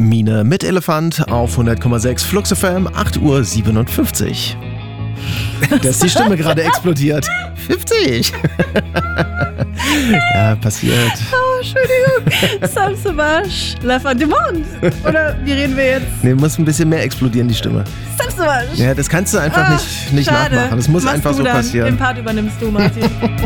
Mine mit Elefant auf 100,6 Flux FM, 8:57 Uhr. Da ist die Stimme gerade explodiert. 50! Ja, passiert. Oh, Entschuldigung. Samsavash, Elefant du Monde. Oder wie reden wir jetzt? Nee, muss ein bisschen mehr explodieren, die Stimme. Samsavash. Ja, das kannst du einfach nicht schade. nachmachen. Das muss Machst einfach du so dann. passieren. Den Part übernimmst du, Martin.